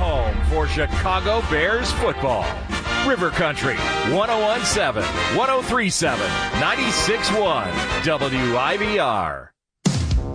home for Chicago Bears football. River Country, 101.7, 103.7, 96.1, WIBR.